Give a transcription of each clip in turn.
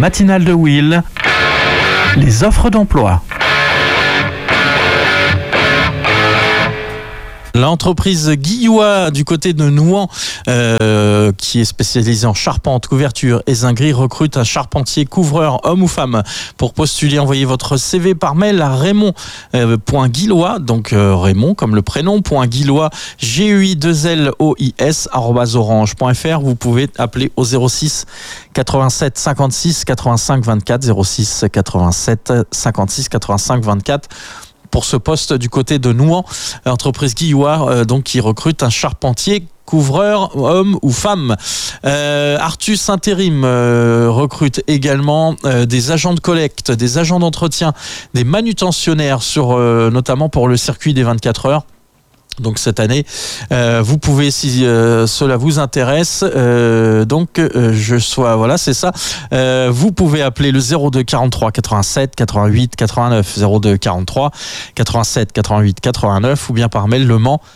matinale de Will, les offres d'emploi. L'entreprise Guillois du côté de Nouan, qui est spécialisée en charpente, couverture et zinguerie, recrute un charpentier couvreur, homme ou femme. Pour postuler, envoyez votre CV par mail à Raymond.Guillois, donc Raymond comme le prénom, .Guillois, GUI2LOIS @orange.fr. Vous pouvez appeler au 06 87 56 85 24, 06 87 56 85 24. Pour ce poste du côté de Nouan, entreprise Guillois, donc qui recrute un charpentier couvreur, homme ou femme. Artus Intérim recrute également des agents de collecte, des agents d'entretien, des manutentionnaires notamment pour le circuit des 24 heures. Donc cette année, vous pouvez, si cela vous intéresse, c'est ça. Vous pouvez appeler le 02 43 87 88 89, 02 43 87 88 89, ou bien par mail le Mans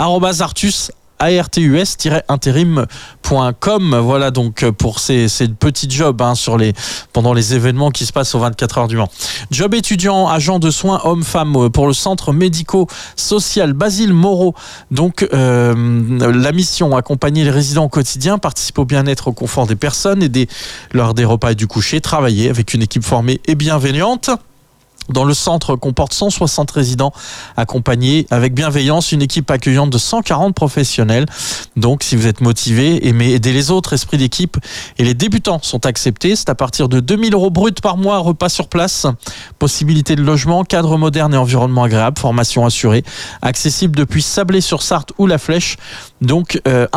@artus-interim.com. Voilà donc pour ces petits jobs pendant les événements qui se passent aux 24 heures du Mans. Job étudiant, agent de soins homme-femme pour le centre médico-social Basile Moreau. Donc la mission, accompagner les résidents au quotidien, participer au bien-être, au confort des personnes, aider lors des repas et du coucher, travailler avec une équipe formée et bienveillante. Dans le centre comporte 160 résidents accompagnés avec bienveillance, une équipe accueillante de 140 professionnels. Donc si vous êtes motivé, aimez aider les autres, esprit d'équipe, et les débutants sont acceptés. C'est à partir de 2 000 € brut par mois, repas sur place, possibilité de logement, cadre moderne et environnement agréable, formation assurée, accessible depuis Sablé-sur-Sarthe ou La Flèche. Donc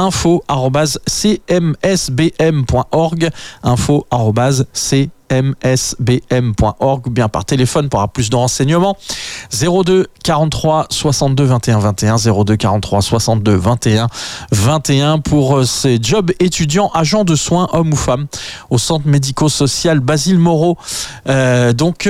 info@cmsbm.org, info@cmsbm.org, ou bien par téléphone pour avoir plus de renseignements. 02 43 62 21 21, 02 43 62 21 21 pour ces jobs étudiants, agents de soins, hommes ou femmes, au centre médico-social Basile Moreau. Donc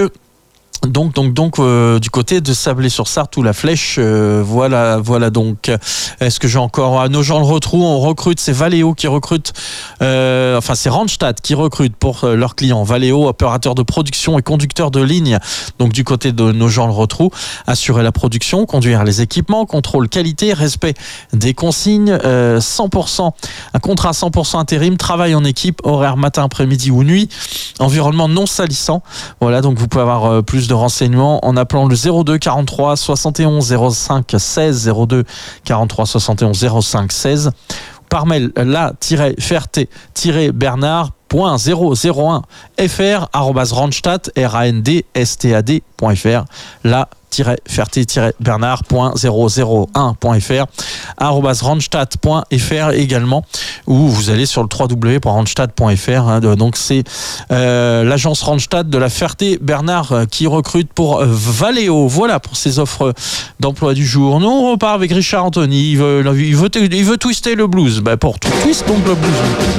du côté de Sablé-sur-Sarthe ou La Flèche, voilà donc. Est-ce que j'ai encore à Nogent-le-Rotrou, on recrute, c'est Valeo qui recrute, c'est Randstad qui recrute pour leurs clients. Valeo, opérateur de production et conducteur de ligne, donc du côté de Nogent-le-Rotrou, assurer la production, conduire les équipements, contrôle qualité, respect des consignes, 100%, un contrat 100% intérim, travail en équipe, horaire matin, après-midi ou nuit, environnement non salissant. Voilà, donc vous pouvez avoir plus de renseignements en appelant le 02 43 71 05 16, 02 43 71 05 16, par mail la-ferté-bernard.001 fr@randstad.fr, la-ferté-bernard.001.fr @randstad.fr également, ou vous allez sur le www.randstad.fr. Donc c'est l'agence Randstad de la Ferté-Bernard qui recrute pour Valeo. Voilà pour ces offres d'emploi du jour. Nous on repart avec Richard Anthony. Il veut twister le blues. Pour twist donc le blues.